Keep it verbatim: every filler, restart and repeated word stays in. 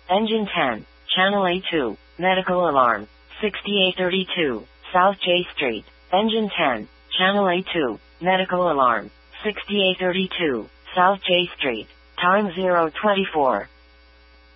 Engine ten, Channel A two, medical alarm, sixty-eight thirty-two, South J Street. Engine ten, Channel A two, medical alarm, sixty-eight thirty-two, South J Street. Time zero twenty-four.